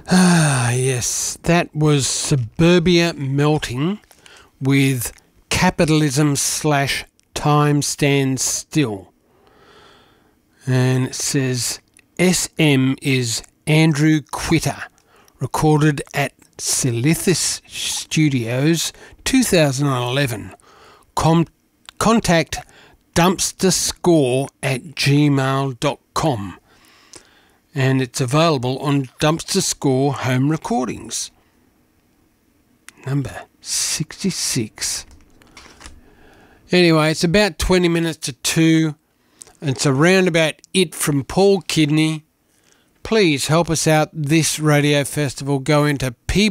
Ah, yes, that was Suburbia Melting with Capitalism / Time Stands Still. And it says SM is Andrew Quitter, recorded at Silithis Studios 2011. Contact dumpsterscore@gmail.com. And it's available on Dumpster Score Home Recordings. Number 66. Anyway, it's about 20 minutes to 2. It's around about it from Paul Kidney. Please help us out this radio festival. Go into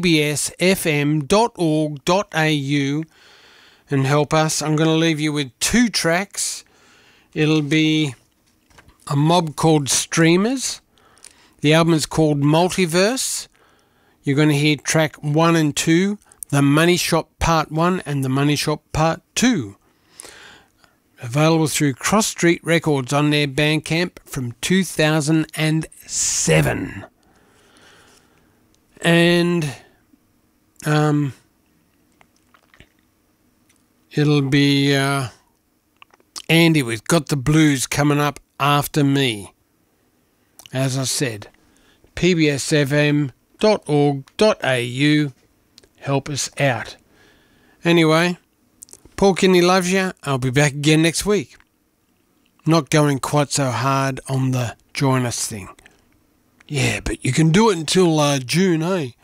pbsfm.org.au and help us. I'm going to leave you with 2 tracks. It'll be a mob called Streamers. The album is called Multiverse. You're going to hear track 1 and 2, The Money Shop Part 1 and The Money Shop Part 2. Available through Cross Street Records on their Bandcamp from 2007. And it'll be Andy with Got the Blues coming up after me. As I said, pbsfm.org.au. Help us out. Anyway, Paul Kidney loves you. I'll be back again next week. Not going quite so hard on the join us thing. Yeah, but you can do it until June, eh?